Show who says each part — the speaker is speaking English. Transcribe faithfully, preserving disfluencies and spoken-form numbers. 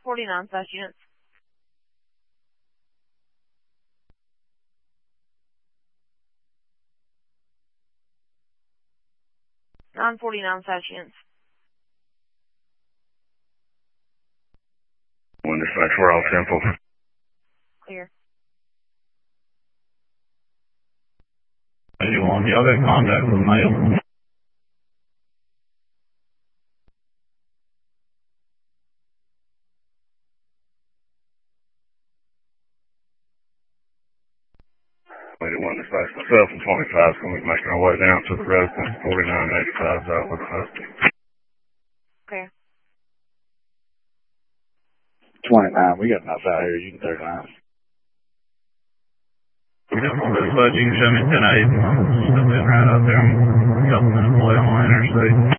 Speaker 1: forty-nine slash units. nine forty-nine slash units.
Speaker 2: One dispatch, we're all Temple.
Speaker 1: Clear.
Speaker 2: You want the other contact with mail? We didn't want to dispatch myself in twenty-five, so we're making our way down to the road from forty-nine eighty-five out with us.
Speaker 1: Clear.
Speaker 2: twenty-nine, we got enough out here, you can thirty-nine. But you can show me tonight. Still been right out there. I'm going to play on the interstate.